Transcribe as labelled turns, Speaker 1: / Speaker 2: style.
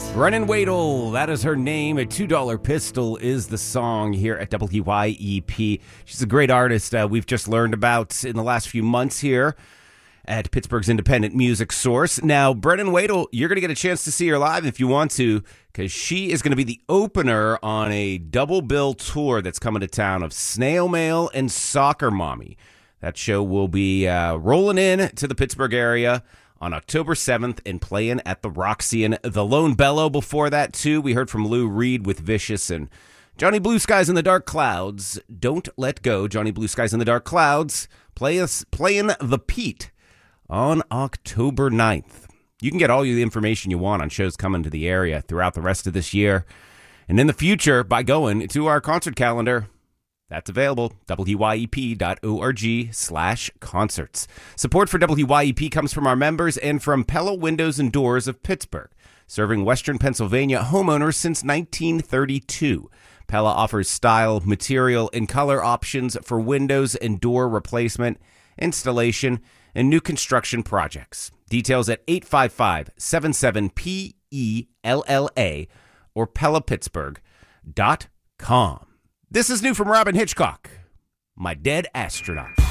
Speaker 1: Brennan Wadle, that is her name. A $2 Pistol is the song here at WYEP. She's a great artist we've just learned about in the last few months here at Pittsburgh's independent music source. Now, Brennan Wadle, you're going to get a chance to see her live if you want to, because she is going to be the opener on a double bill tour that's coming to town of Snail Mail and Soccer Mommy. That show will be rolling in to the Pittsburgh area on October 7th and playing at the Roxy and the Lone Bellow. Before that, too, we heard from Lou Reed with Vicious and Johnny Blue Skies in the Dark Clouds. Don't Let Go, Johnny Blue Skies in the Dark Clouds, playing the Pete on October 9th. You can get all the information you want on shows coming to the area throughout the rest of this year and in the future by going to our concert calendar. That's available, wyep.org/concerts. Support for WYEP comes from our members and from Pella Windows and Doors of Pittsburgh, serving Western Pennsylvania homeowners since 1932. Pella offers style, material, and color options for windows and door replacement, installation, and new construction projects. Details at 855-77-PELLA or PellaPittsburgh.com. This is new from Robyn Hitchcock, My Dead Astronaut.